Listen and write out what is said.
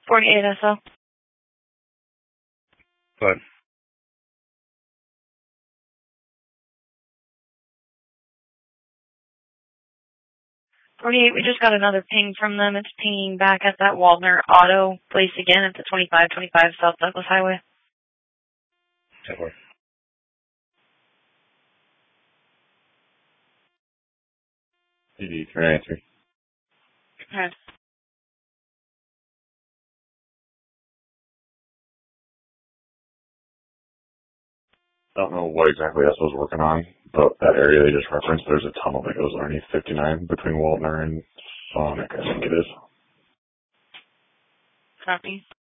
48 SL. But 48, we just got another ping from them. It's pinging back at that Waldner Auto place again at the 2525 South Douglas Highway. definitely. PD 393. Okay. I don't know what exactly S was working on, but that area they just referenced, there's a tunnel that goes underneath 59 between Waltner and Sonic, I think it is. Copy.